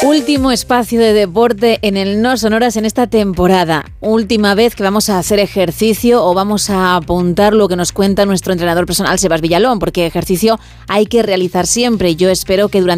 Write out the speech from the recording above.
Último espacio de deporte en el No Sonoras en esta temporada. Última vez que vamos a hacer ejercicio o vamos a apuntar lo que nos cuenta nuestro entrenador personal, Sebas Villalón, porque ejercicio hay que realizar siempre. Yo espero que durante